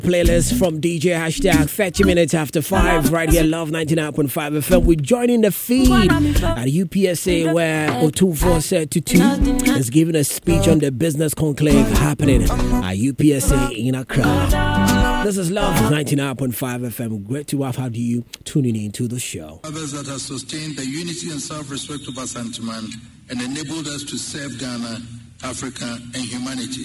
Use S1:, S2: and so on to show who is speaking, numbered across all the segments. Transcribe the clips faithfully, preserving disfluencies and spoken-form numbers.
S1: Playlist from D J Hashtag thirty minutes after five right here, Love ninety-nine point five F M. We're joining the feed at U P S A where Otumfuo Tutu is giving a speech on the business conclave happening at U P S A in Accra. This is Love ninety-nine point five F M. Great to have had you tuning into the show.
S2: Others that have sustained the unity and self-respect of Ashantiman and enabled us to serve Ghana, Africa, and humanity.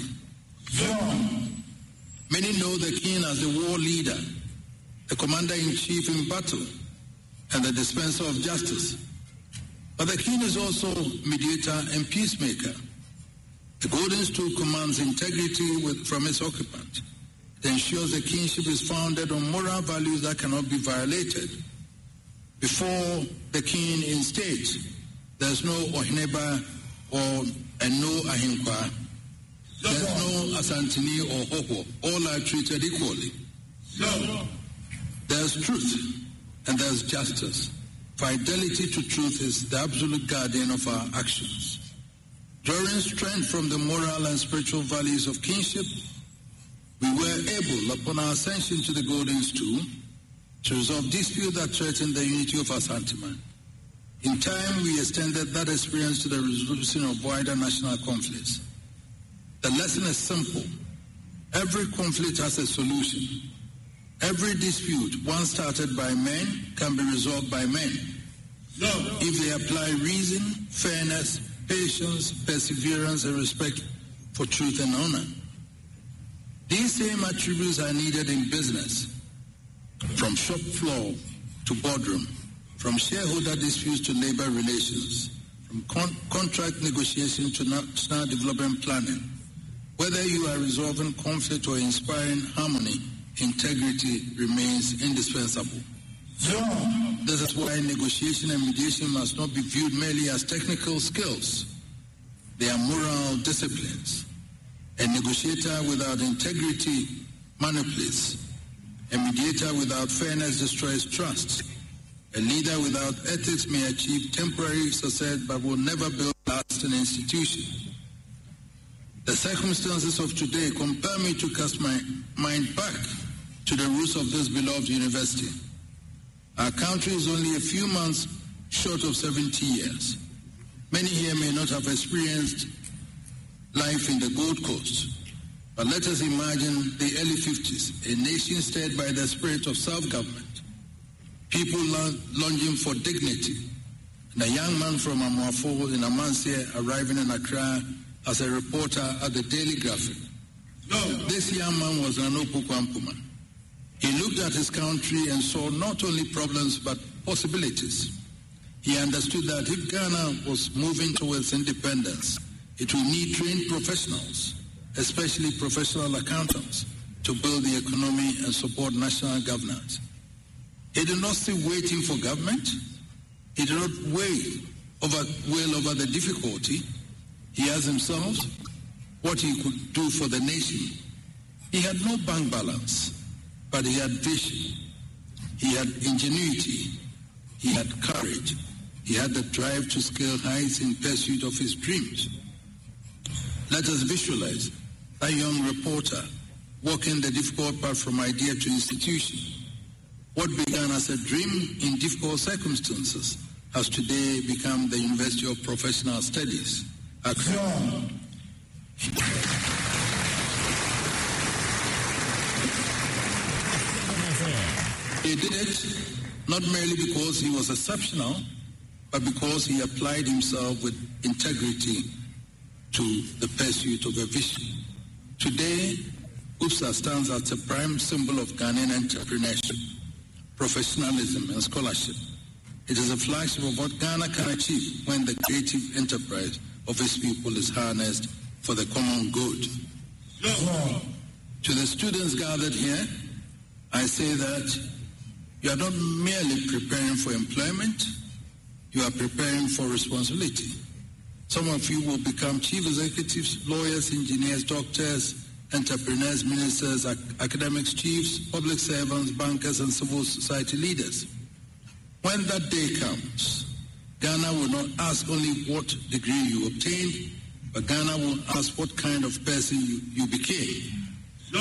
S2: Many know the king as the war leader, the commander-in-chief in battle, and the dispenser of justice. But the king is also mediator and peacemaker. The golden stool commands integrity with, from its occupant. It ensures the kingship is founded on moral values that cannot be violated. Before the king in state, there's no Ohineba or and no Ahinkwa. There's no Asantini or Hoho. All are treated equally. No. There's truth and there's justice. Fidelity to truth is the absolute guardian of our actions. Drawing strength from the moral and spiritual values of kingship, we were able, upon our ascension to the golden stool, to resolve disputes that threatened the unity of Ashantiman. In time, we extended that experience to the resolution of wider national conflicts. The lesson is simple. Every conflict has a solution. Every dispute, once started by men, can be resolved by men. No. If they apply reason, fairness, patience, perseverance, and respect for truth and honor. These same attributes are needed in business, from shop floor to boardroom, from shareholder disputes to labor relations, from con- contract negotiation to national development planning. Whether you are resolving conflict or inspiring harmony, integrity remains indispensable. Yeah. This is why negotiation and mediation must not be viewed merely as technical skills. They are moral disciplines. A negotiator without integrity manipulates. A mediator without fairness destroys trust. A leader without ethics may achieve temporary success but will never build a lasting institution. The circumstances of today compel me to cast my mind back to the roots of this beloved university. Our country is only a few months short of seventy years. Many here may not have experienced life in the Gold Coast, but let us imagine the early fifties, a nation stirred by the spirit of self-government, people longing for dignity, and a young man from Amoafo in Amansie arriving in Accra as a reporter at the Daily Graphic. No. This young man was Nanopo Kwampuma. He looked at his country and saw not only problems but possibilities. He understood that if Ghana was moving towards independence, it will need trained professionals, especially professional accountants, to build the economy and support national governance. He did not sit waiting for government. He did not weigh over, well over the difficulty. He asked himself what he could do for the nation. He had no bank balance, but he had vision. He had ingenuity. He had courage. He had the drive to scale heights in pursuit of his dreams. Let us visualize that young reporter walking the difficult path from idea to institution. What began as a dream in difficult circumstances has today become the University of Professional Studies. Accra. He did it not merely because he was exceptional, but because he applied himself with integrity to the pursuit of a vision. Today, U P S A stands as a prime symbol of Ghanaian entrepreneurship, professionalism, and scholarship. It is a flagship of what Ghana can achieve when the creative enterprise of its people is harnessed for the common good. No. To the students gathered here, I say that you are not merely preparing for employment, you are preparing for responsibility. Some of you will become chief executives, lawyers, engineers, doctors, entrepreneurs, ministers, ac- academics, chiefs, public servants, bankers, and civil society leaders. When that day comes, Ghana will not ask only what degree you obtained, but Ghana will ask what kind of person you, you became. No.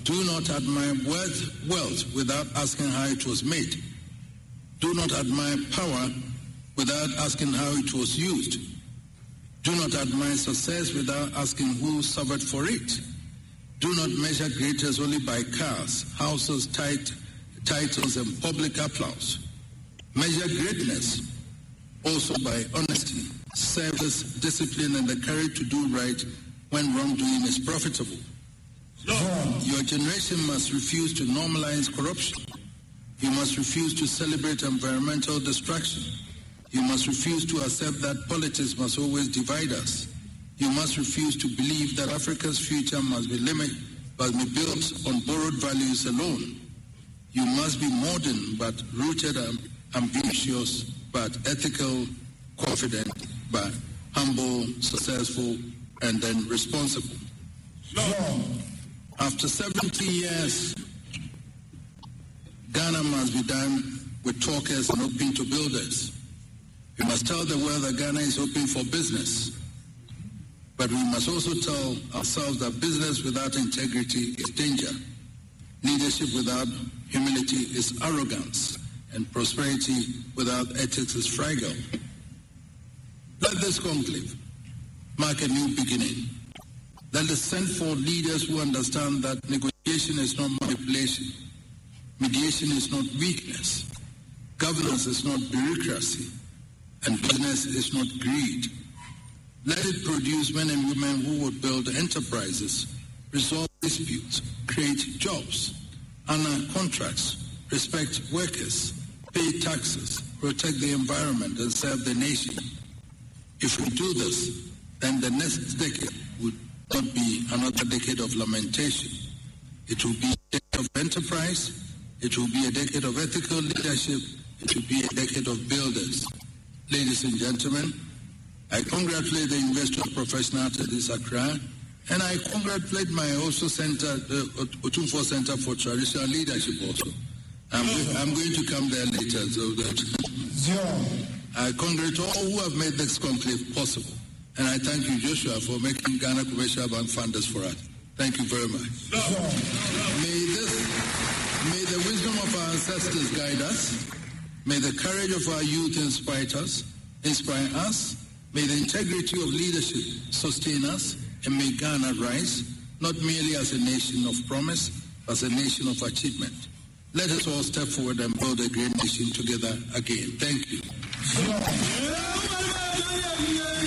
S2: Do not admire wealth, wealth without asking how it was made. Do not admire power without asking how it was used. Do not admire success without asking who suffered for it. Do not measure greatness only by cars, houses, tit- titles, and public applause. Measure greatness also by honesty, service, discipline, and the courage to do right when wrongdoing is profitable. Lord. Your generation must refuse to normalize corruption. You must refuse to celebrate environmental destruction. You must refuse to accept that politics must always divide us. You must refuse to believe that Africa's future must be limited, must be built on borrowed values alone. You must be modern but rooted and ambitious, but ethical, confident, but humble, successful, and then responsible. Lord. After seventy years, Ghana must be done with talkers and open to builders. We must tell the world that Ghana is open for business. But we must also tell ourselves that business without integrity is danger. Leadership without humility is arrogance. And prosperity without ethics is fragile. Let this conclave mark a new beginning. Let us send forth leaders who understand that negotiation is not manipulation. Mediation is not weakness. Governance is not bureaucracy. And business is not greed. Let it produce men and women who would build enterprises, resolve disputes, create jobs, honor contracts, respect workers, pay taxes, protect the environment, and serve the nation. If we do this, then the next decade would not be another decade of lamentation. It will be a decade of enterprise. It will be a decade of ethical leadership. It will be a decade of builders. Ladies and gentlemen, I congratulate the University of Professional Artists Accra, and I congratulate my also center, the Otumfuo Center for Traditional Leadership also. I'm, I'm going to come there later, so that I congratulate all who have made this conclave possible. And I thank you, Joshua, for making Ghana Commercial Bank funders for us. Thank you very much. May this, may the wisdom of our ancestors guide us. May the courage of our youth inspire us, inspire us. May the integrity of leadership sustain us, and may Ghana rise, not merely as a nation of promise, but as a nation of achievement. Let us all step forward and build a great nation together again. Thank you.